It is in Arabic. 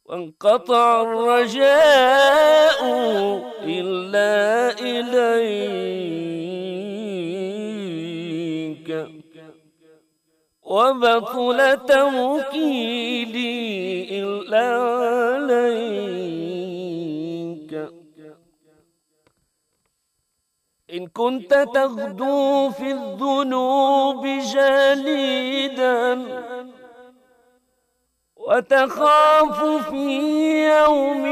وانقطع الرجاء إلا إليك، وبطل توكيلي إلا عليك. إن كنت تغدو في الذنوب جليدا وتخاف في يوم